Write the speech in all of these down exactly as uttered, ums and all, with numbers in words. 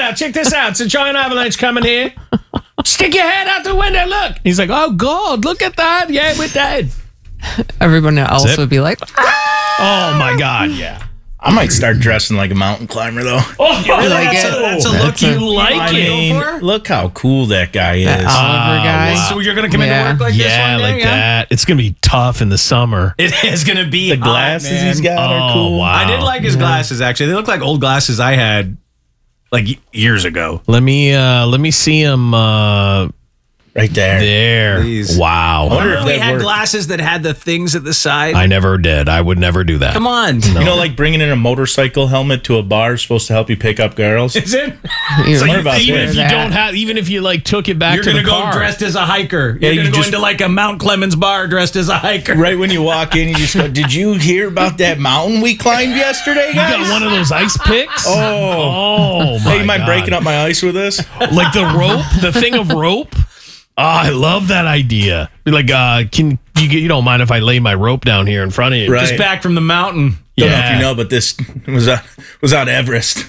out. Check this out. It's a giant avalanche coming here. Stick your head out the window. Look. He's like, oh, God, look at that. Yeah, we're dead. Everyone else would be like, oh, my God, yeah. I might start dressing like a mountain climber, though. Oh, you like that's, it? a, that's a That's look a- you like I it. mean, look how cool that guy is. that Oliver guy. wow. So you're going to come Yeah. into work like yeah, this one day? like yeah? that. It's going to be tough in the summer. It is going to be The hot, glasses man. he's got are Oh, cool. wow. I did like his glasses, actually. They look like old glasses I had like y- years ago. Let me uh, let me see him uh, Right there. there. Please. Wow. wonder Remember if we that had worked. glasses that had the things at the side? I never did. I would never do that. Come on. You know, like bringing in a motorcycle helmet to a bar is supposed to help you pick up girls. Is it? You're So What you about think Even this? if you that. don't have, even if you like took it back you're to going the to go car. dressed as a hiker. Yeah, You're going you to go just- into like a Mount Clemens bar dressed as a hiker. Right when you walk in, you just go, did you hear about that mountain we climbed yesterday, You guys? got one of those ice picks. Oh. oh my Hey, you mind God. breaking up my ice with this? like the rope, the thing of rope. Oh, I love that idea. Be like, uh, can you get? You don't mind if I lay my rope down here in front of you? Right. Just back from the mountain. Don't know if Yeah. you know, but this was on, was on Everest.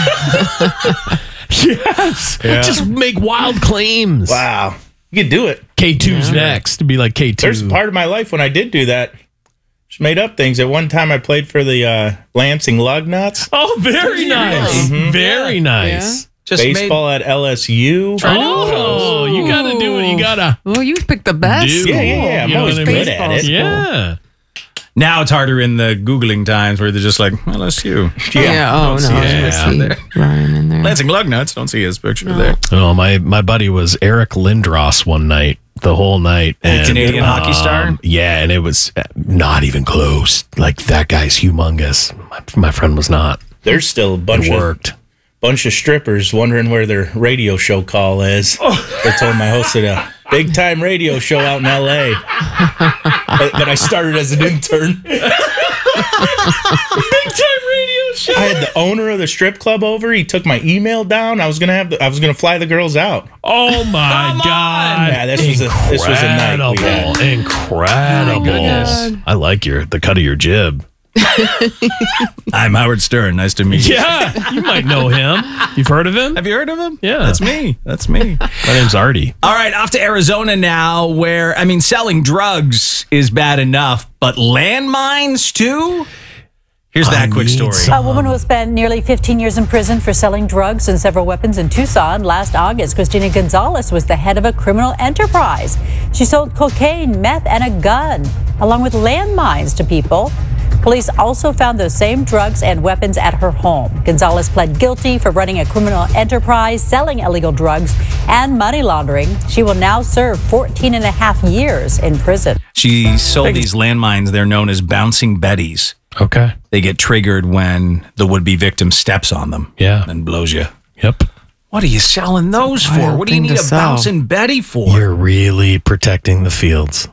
Yes. Just make wild claims. Wow. You could do it. K two's next to be like K two. There's a part of my life when I did do that. Just made up things. At one time, I played for the uh, Lansing Lugnuts. Oh, very nice. Very nice. Just Baseball at L S U. Oh, you gotta do it. You gotta Well, you picked the best. do. Yeah, yeah, yeah. I'm You know always what I mean? good at it. Yeah. made, now it's harder in the Googling times where they're just like, well, that's you. Yeah. Oh, no. see it. Let's Yeah. see There. Ryan in there. Lansing Lugnuts. Don't see his picture there. Oh, my my buddy was Eric Lindros one night, the whole night. And, Canadian hockey star? um, Yeah, and it was uh, not even close. Like that guy's humongous. My, my friend was not. There's still a bunch It of worked. bunch of strippers wondering where their radio show call is. They told me I hosted a big time radio show out in L A that that I started as an intern. Big time radio show. I had the owner of the strip club over. He took my email down. I was gonna have the, I was gonna fly the girls out. Oh my God! Yeah, this was a- this was a night we Incredible. had. Incredible. goodness. I like your the cut of your jib. I'm Howard Stern. Nice to meet you. Yeah, you might know him. You've heard of him? Have you heard of him? Yeah. That's me. That's me. My name's Artie. All right, off to Arizona now, where, I mean, selling drugs is bad enough, but landmines too? Here's that I quick need story. some- A woman who spent nearly fifteen years in prison for selling drugs and several weapons in Tucson last August, Christina Gonzalez, was the head of a criminal enterprise. She sold cocaine, meth, and a gun, along with landmines to people. Police also found those same drugs and weapons at her home. Gonzalez pled guilty for running a criminal enterprise, selling illegal drugs, and money laundering. She will now serve fourteen and a half years in prison. She sold these landmines. They're known as bouncing Bettys. Okay. They get triggered when the would-be victim steps on them. Yeah. And blows you. Yep. What are you selling those for? Wild What do you thing need to a sell. bouncing Betty for? You're really protecting the fields.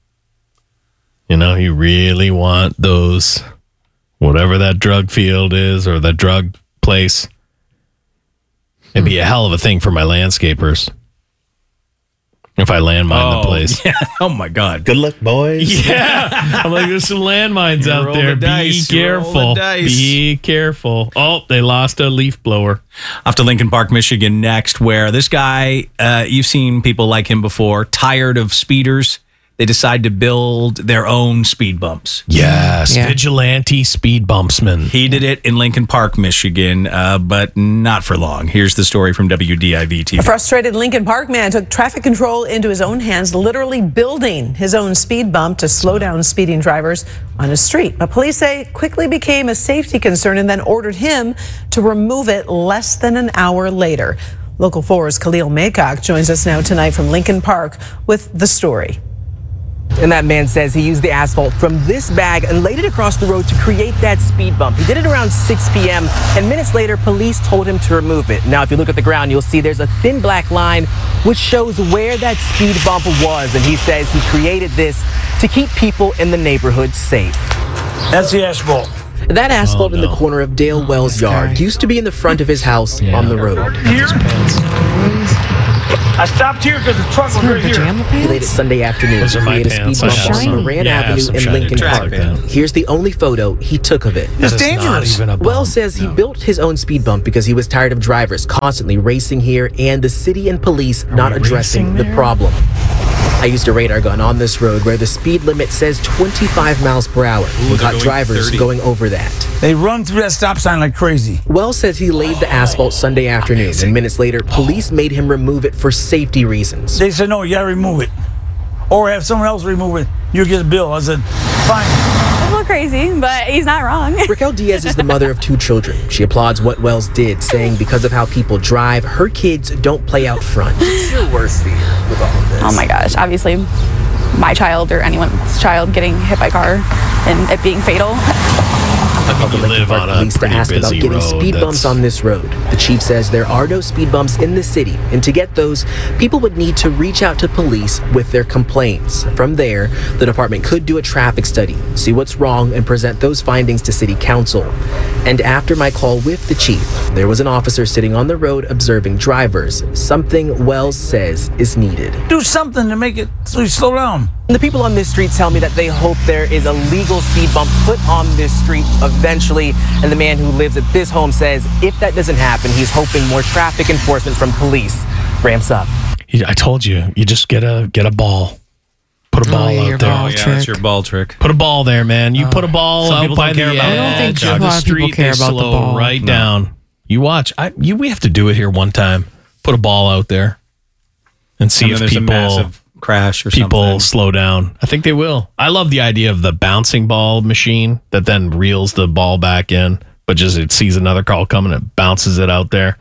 You know, you really want those, whatever that drug field is or the drug place. It'd be a hell of a thing for my landscapers if I landmine the place. Yeah. Oh, my God. Good luck, boys. Yeah. I'm like, there's some landmines You out roll there. the dice, Be you roll the careful. dice. Be careful. Oh, they lost a leaf blower. Off to Lincoln Park, Michigan next, where this guy, uh, you've seen people like him before, tired of speeders. They decide to build their own speed bumps. Yes. Yeah. Vigilante speed bumpsman. He did it in Lincoln Park, Michigan, uh, but not for long. Here's the story from W D I V T V. A frustrated Lincoln Park man took traffic control into his own hands, literally building his own speed bump to slow down speeding drivers on his street. But police say it quickly became a safety concern and then ordered him to remove it less than an hour later. Local four's Khalil Maycock joins us now tonight from Lincoln Park with the story. And that man says he used the asphalt from this bag and laid it across the road to create that speed bump. He did it around six p.m. and minutes later, police told him to remove it. Now, if you look at the ground, you'll see there's a thin black line which shows where that speed bump was. And he says he created this to keep people in the neighborhood safe. That's the asphalt. That asphalt Oh, in no. the corner of Dale Wells' yard used to be in the front of his house on the road. I stopped here because the truck was right here. Pajama He laid it pants? Sunday afternoon Those to are my create a speed pants. I bump have on some. Moran Yeah, I have Avenue some in shiny Lincoln track Park. pants. Here's the only photo he took of it. It's That is not dangerous. even a bump. Wells says he built his own speed bump because he was tired of drivers constantly racing here and the city and police not we addressing racing the there? problem. I used a radar gun on this road where the speed limit says twenty-five miles per hour. We they're caught going drivers thirty. going over that. They run through that stop sign like crazy. Wells says he laid the asphalt Sunday afternoon, and minutes later, police made him remove it for safety reasons. They said, no, you gotta remove it. Or have someone else remove it. You get a bill. I said, fine. A little crazy, but he's not wrong. Raquel Diaz is the mother of two children. She applauds what Wells did, saying because of how people drive, her kids don't play out front. What's your worst fear with all of this? Oh my gosh, obviously my child or anyone's child getting hit by a car and it being fatal. I Called the mean, you Lincoln live Park on a Police to pretty ask about busy getting road. speed bumps That's- on this road. The chief says there are no speed bumps in the city, and to get those, people would need to reach out to police with their complaints. From there, the department could do a traffic study, see what's wrong, and present those findings to city council. And after my call with the chief, there was an officer sitting on the road observing drivers, something Wells says is needed. Do something to make it so you slow down. The people on this street tell me that they hope there is a legal speed bump put on this street eventually. And the man who lives at this home says if that doesn't happen, he's hoping more traffic enforcement from police ramps up. You- I told you, you just get a get a ball. Put a Oh, ball yeah, your out there. ball. Oh, yeah, that's trick. your ball trick. Put a ball there, man. You put a ball Some out people by don't the care about edge the I don't think of a the lot of people street. care They about the slow ball. right No. down. You watch. I you we have to do it here one time. Put a ball out there and see And if then there's a people massive crash or people something. slow down. I think they will. I love the idea of the bouncing ball machine that then reels the ball back in, but just it sees another call coming, it bounces it out there.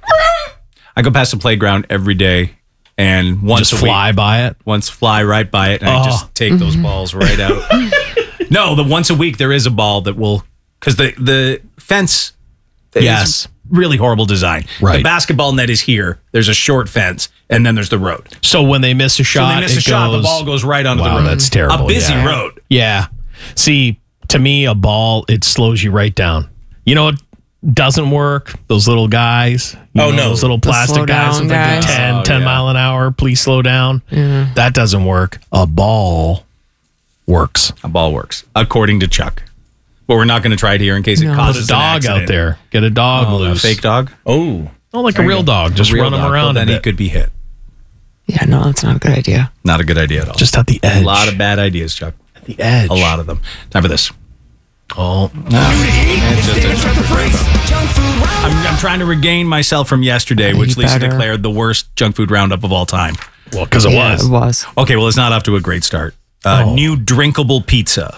I go past the playground every day, and once Just a fly week, by it. once fly right by it, and I Oh. just take those balls right out. No, the once a week there is a ball that will, because the the fence, is Yes. really horrible design. Right. The basketball net is here. There's a short fence, and then there's the road. So when they miss a So shot, they miss a it shot, the goes- ball goes right onto Wow, the road. that's terrible. A busy yeah. road. Yeah. See, to me, a ball, it slows you right down. You know what doesn't work? Those little guys. You Oh, know, no. Those little The plastic slow guys down with like the guys. ten, Oh, ten yeah. mile an hour, please slow down. That doesn't work. A ball works. A ball works, according to Chuck. But we're not going to try it here in case it No. Put causes a dog an accident. out there. Get a dog Oh, a loose. fake dog? Oh, Oh, like a real dog. Just A real run him dog. around Well, a then he bit. could be hit. Yeah, no, that's not a good idea. Not a good idea at all. Just at the a edge. lot of bad ideas, Chuck. the edge. A lot of them. Time for this. Oh, I'm, I'm trying to regain myself from yesterday, You which Lisa better. declared the worst junk food roundup of all time. well, because it Yeah, was. It was. Okay, well, it's not off to a great start. Uh, Oh. New drinkable pizza.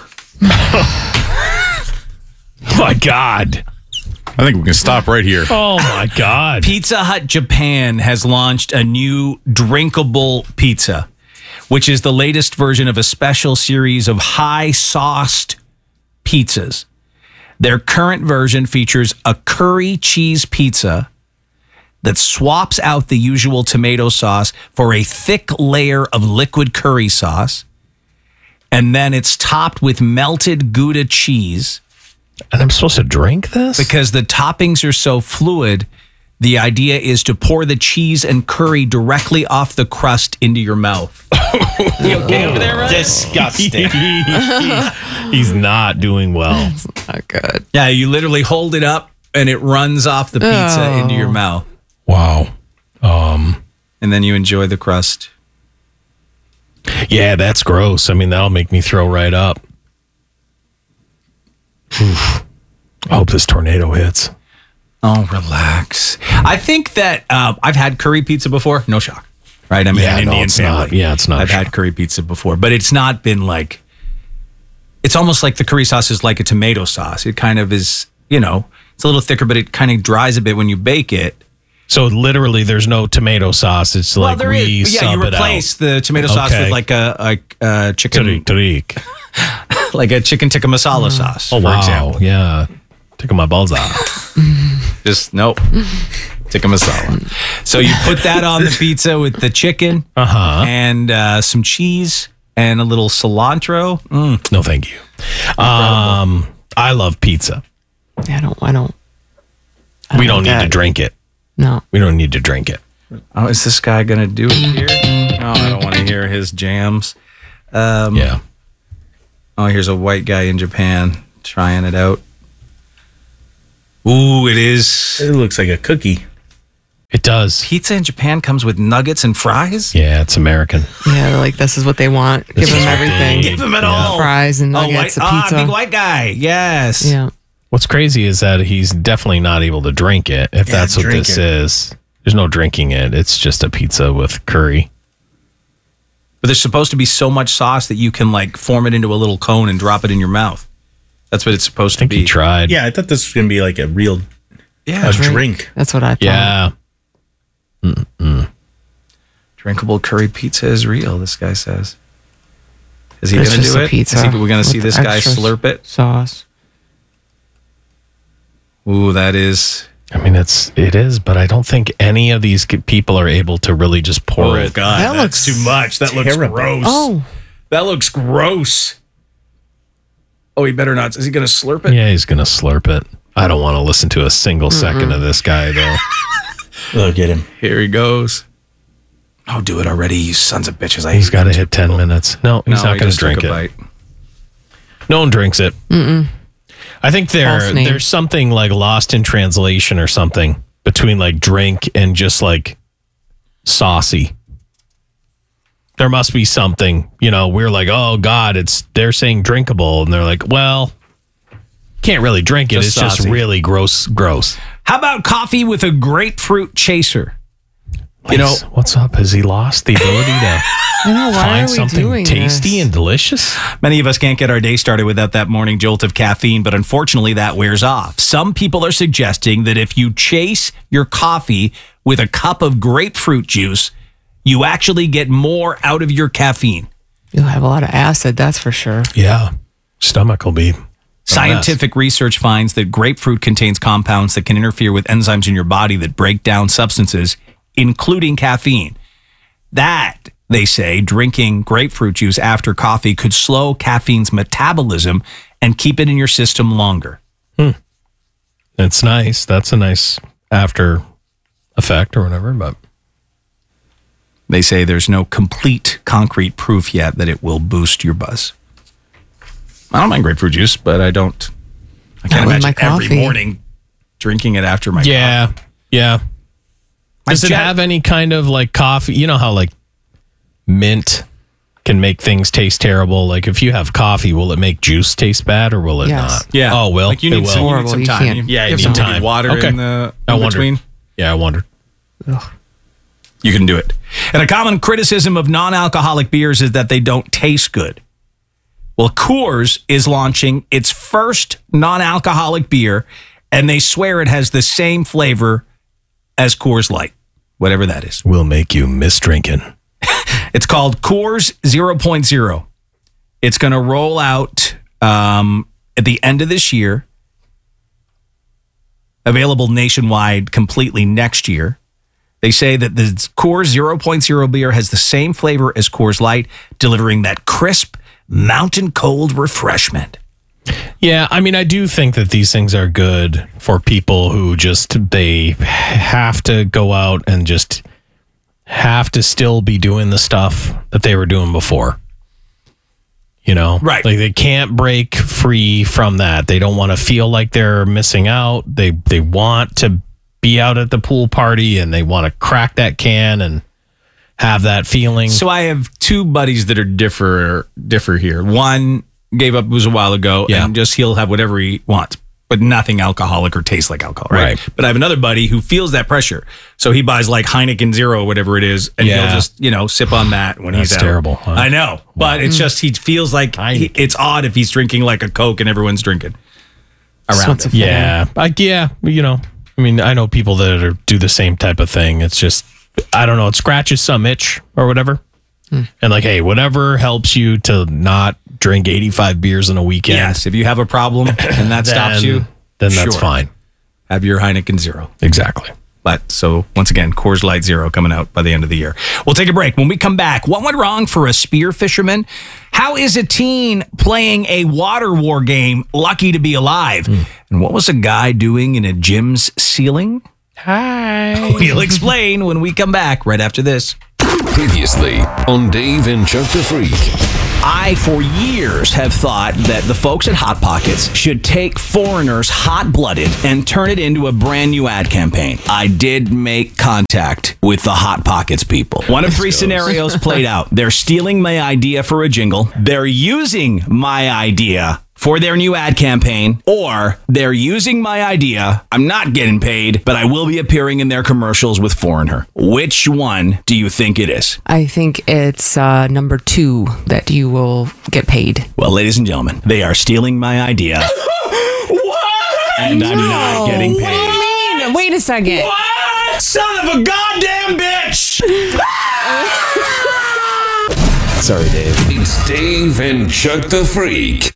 My God. I think we can stop right here. Oh, my God. Pizza Hut Japan has launched a new drinkable pizza, which is the latest version of a special series of high sauced pizzas. Their current version features a curry cheese pizza that swaps out the usual tomato sauce for a thick layer of liquid curry sauce. And then it's topped with melted Gouda cheese. And I'm supposed to drink this? Because the toppings are so fluid, the idea is to pour the cheese and curry directly off the crust into your mouth. You okay over there, right? disgusting. He's not doing well. Not good. Yeah, you literally hold it up and it runs off the pizza Oh. into your mouth. Wow. Um, And then you enjoy the crust. yeah, that's gross. I mean, that'll make me throw right up. Oof. I hope this tornado hits. Oh, relax. I think that uh, I've had curry pizza before. No shock. Right? I mean, Yeah, an no, Indian it's family. not. Yeah, it's not I've shock. had curry pizza before, but it's not been like, it's almost like the curry sauce is like a tomato sauce. It kind of is, you know, it's a little thicker, but it kind of dries a bit when you bake it. So literally, there's no tomato sauce. It's like there we is. Yeah, you sub it replace out. the tomato sauce Okay. with like a, a, a chicken, Tariq, Tariq. like a chicken tikka masala sauce, Oh, for wow. example. Yeah. Taking my balls out. Just nope. Tikka masala. So you put that on the pizza with the chicken Uh-huh. and uh, some cheese and a little cilantro. Mm. No, thank you. Um, I love pizza. Yeah, I don't. I don't. I We don't like need to that. drink it. No. We don't need to drink it. Oh, is this guy going to do it here? Oh, I don't want to hear his jams. Um, Yeah. Oh, here's a white guy in Japan trying it out. Ooh, it is. It looks like a cookie. It does. Pizza in Japan comes with nuggets and fries? Yeah, it's American. Yeah, they're like, this is what they want. This Give them is what everything. they- Give him it Yeah. all. Fries and Oh, nuggets, white, a ah, pizza. big white guy. Yes. Yeah. What's crazy is that he's definitely not able to drink it. If Yeah, that's what drink this it. is, there's no drinking it. It's just a pizza with curry. But there's supposed to be so much sauce that you can like form it into a little cone and drop it in your mouth. That's what it's supposed I think to be. he tried. Yeah, I thought this was going to be like a real Yeah. a drink. That's what I thought. Yeah. Drinkable curry pizza is real, this guy says. Is he It's going to just do a it? pizza Is he, we're going to see with this guy extra slurp it? Sauce. Ooh, that is. I mean, it's it is, but I don't think any of these g- people are able to really just pour it. God, That that's looks too much. That looks terrible. gross. Oh, That looks gross. Oh, he better not. Is he going to slurp it? Yeah, he's gonna slurp it. I don't want to listen to a single second of this guy though. Look at him. Here he goes. Oh, do it already, you sons of bitches. I He's hate got to you hit ten people. minutes. No, he's No, not he gonna just took drink a it. bite. No one drinks it. Mm-mm. I think there False name. there's something like lost in translation or something between like drink and just like saucy. There must be something, you know, we're like, oh God, it's they're saying drinkable, and they're like, well, can't really drink it. Just it's just saucy. really gross, gross. How about coffee with a grapefruit chaser? You know, Please, what's up? Has he lost the ability to I know. Why find are we something doing tasty this? and delicious? many of us can't get our day started without that morning jolt of caffeine, but unfortunately that wears off. Some people are suggesting that if you chase your coffee with a cup of grapefruit juice, you actually get more out of your caffeine. You'll have a lot of acid, that's for sure. Yeah, stomach will be. Scientific research finds that grapefruit contains compounds that can interfere with enzymes in your body that break down substances, including caffeine. That, they say, drinking grapefruit juice after coffee could slow caffeine's metabolism and keep it in your system longer. It's nice. That's a nice after effect or whatever, but They say there's no complete concrete proof yet that it will boost your buzz. I don't mind grapefruit juice, but I don't. I can't Not with imagine my every coffee. morning drinking it after my yeah, coffee. yeah. Does it jet- have any kind of like coffee? You know how like mint can make things taste terrible. Like if you have coffee, will it make juice taste bad or will it Yes. not? Yeah. Oh, will. Like you It need, will. some, you need Horrible. some You time. can't- yeah, you you need have some time. water Okay. in the I in wondered. between. Yeah, I wondered. You can do it. And a common criticism of non-alcoholic beers is that they don't taste good. Well, Coors is launching its first non-alcoholic beer, and they swear it has the same flavor as Coors Light, whatever that is. Will make you miss drinking. It's called Coors zero point oh. It's going to roll out um, at the end of this year, available nationwide completely next year. They say that the Coors zero point oh beer has the same flavor as Coors Light, delivering that crisp, mountain cold refreshment. Yeah, I mean, I do think that these things are good for people who just they have to go out and just have to still be doing the stuff that they were doing before. You know, Right. Like they can't break free from that. They don't want to feel like they're missing out. They they want to be out at the pool party and they want to crack that can and have that feeling. So I have two buddies that are differ differ here. One gave up booze a while ago, Yeah. and just he'll have whatever he wants, but nothing alcoholic or tastes like alcohol, right? Right. But I have another buddy who feels that pressure, so he buys like Heineken Zero, whatever it is, and Yeah. he'll just you know sip on that when That's he's out. terrible, huh? I know, but it's just he feels like he, it's odd if he's drinking like a Coke and everyone's drinking around what's him. a- Yeah, like yeah, you know, I mean, I know people that are, do the same type of thing. It's just, I don't know, it scratches some itch or whatever. And like, hey, whatever helps you to not drink eighty-five beers in a weekend. Yes, if you have a problem and that stops then- you, then that's sure. fine. Have your Heineken Zero. Exactly. But so once again, Coors Light Zero coming out by the end of the year. We'll take a break. When we come back, what went wrong for a spear fisherman? How is a teen playing a water war game lucky to be alive? And what was a guy doing in a gym's ceiling? Hi. We'll explain when we come back right after this. Previously on Dave and Chuck the Freak. I, for years, have thought that the folks at Hot Pockets should take Foreigner's Hot Blooded and turn it into a brand new ad campaign. I did make contact with the Hot Pockets people. One of three scenarios played out. They're stealing my idea for a jingle. They're using my idea for their new ad campaign, or they're using my idea. I'm not getting paid, but I will be appearing in their commercials with Foreigner. Which one do you think it is? I think it's uh, number two that you will get paid. Well, ladies and gentlemen, they are stealing my idea. What? And I'm not getting paid. What do you mean? Wait a second. What? Son of a goddamn bitch! Sorry, Dave. It's Dave and Chuck the Freak.